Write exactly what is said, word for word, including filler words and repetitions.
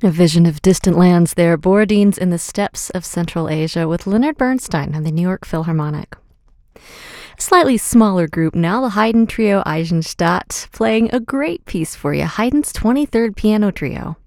A vision of distant lands there, Borodins in the steppes of Central Asia with Leonard Bernstein and the New York Philharmonic. A slightly smaller group now, the Haydn Trio Eisenstadt, playing a great piece for you, Haydn's twenty-third Piano Trio.